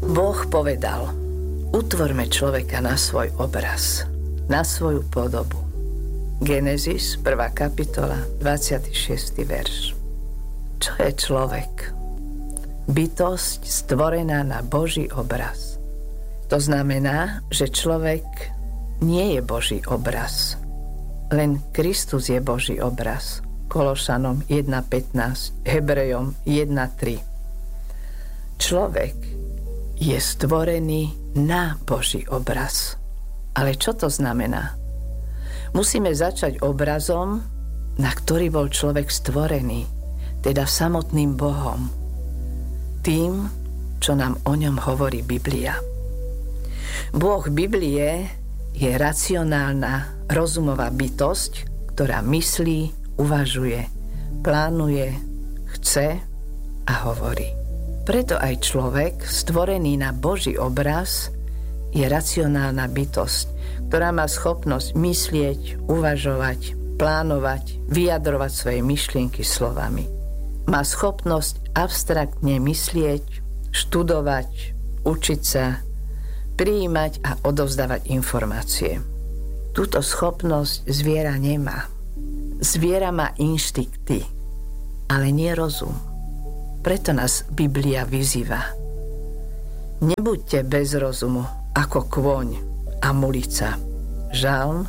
Boh povedal: utvorme človeka na svoj obraz, na svoju podobu. Genesis, 1. kapitola, 26. verš. Čo je človek? Bytosť stvorená na Boží obraz. To znamená, že človek nie je Boží obraz. Len Kristus je Boží obraz. Kološanom 1.15, Hebrejom 1.3. Človek je stvorený na Boží obraz. Ale čo to znamená? Musíme začať obrazom, na ktorý bol človek stvorený, teda samotným Bohom. Tým, čo nám o ňom hovorí Biblia. Boh Biblie je racionálna, rozumová bytosť, ktorá myslí, uvažuje, plánuje, chce a hovorí. Preto aj človek, stvorený na Boží obraz, je racionálna bytosť, ktorá má schopnosť myslieť, uvažovať, plánovať, vyjadrovať svoje myšlienky slovami. Má schopnosť abstraktne myslieť, študovať, učiť sa, prijímať a odovzdávať informácie. Túto schopnosť zviera nemá. Zviera má inštinkty, ale nie rozum. Preto nás Biblia vyzýva: nebuďte bez rozumu ako kôň a mulica. Žalm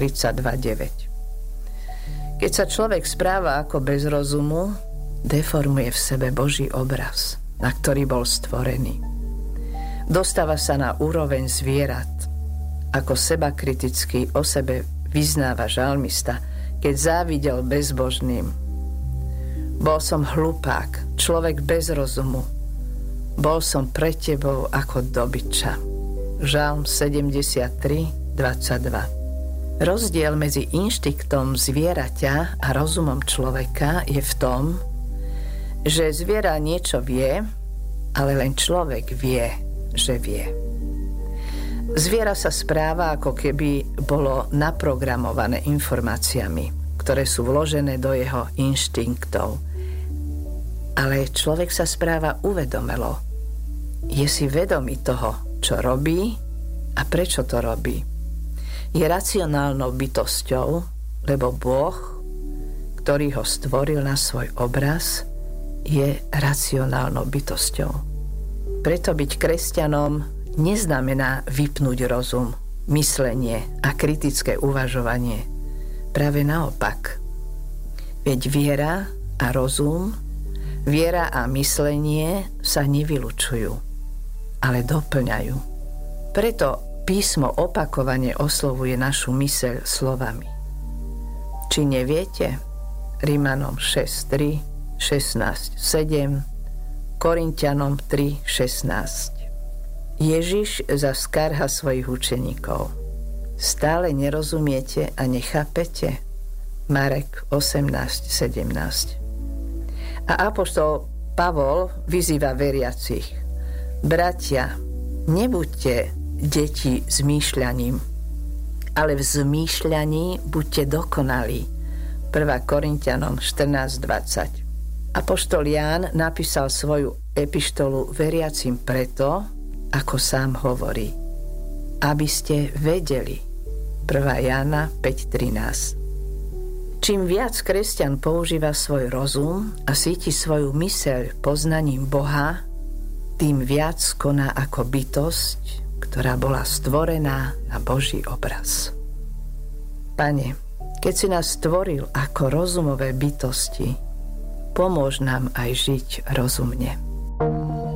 32.9. Keď sa človek správa ako bez rozumu, deformuje v sebe Boží obraz, na ktorý bol stvorený. Dostáva sa na úroveň zvierat. Ako sebakriticky o sebe vyznáva žalmista, keď závidel bezbožným: bol som hlupák, človek bez rozumu. Bol som pred tebou ako dobytča. Žalm 73.22. Rozdiel medzi inštinktom zvieraťa a rozumom človeka je v tom, že zviera niečo vie, ale len človek vie, že vie. Zviera sa správa, ako keby bolo naprogramované informáciami, ktoré sú vložené do jeho inštinktov. Ale človek sa správa uvedomelo. Je si vedomý toho, čo robí a prečo to robí. Je racionálnou bytosťou, lebo Boh, ktorý ho stvoril na svoj obraz, je racionálnou bytosťou. Preto byť kresťanom neznamená vypnúť rozum, myslenie a kritické uvažovanie. Práve naopak. Veď viera a rozum, viera a myslenie sa nevylučujú, ale doplňajú. Preto písmo opakovane oslovuje našu myseľ slovami. Či neviete? Rimanom 6.3, 16.7, Korinťanom 3.16. Ježiš zaskarha svojich učeníkov. Stále nerozumiete a nechápete? Marek 18.17. A apoštol Pavol vyzýva veriacich: bratia, nebuďte deti zmýšľaním, ale v zmýšľaní buďte dokonalí. 1. Korinťanom 14.20. Apoštol Ján napísal svoju epištolu veriacim preto, ako sám hovorí, aby ste vedeli. 1. Jána 5.13. Čím viac kresťan používa svoj rozum a síti svoju myseľ poznaním Boha, tým viac koná ako bytosť, ktorá bola stvorená na Boží obraz. Pane, keď si nás stvoril ako rozumové bytosti, pomôž nám aj žiť rozumne.